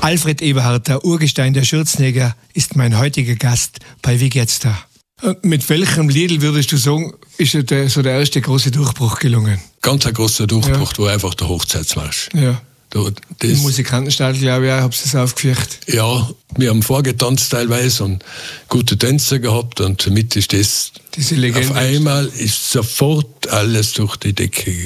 Alfred Eberhardt, der Urgestein der Schürzenjäger, ist mein heutiger Gast bei Wie geht's da? Mit welchem Lied würdest du sagen, ist so der erste große Durchbruch gelungen? Ganz ein großer Durchbruch war einfach der Hochzeitsmarsch. Ja. Im Musikantenstall, glaube ich, habt ihr es aufgeführt. Ja, wir haben vorgetanzt teilweise und gute Tänzer gehabt und somit ist das diese Legende. Auf einmal ist sofort alles durch die Decke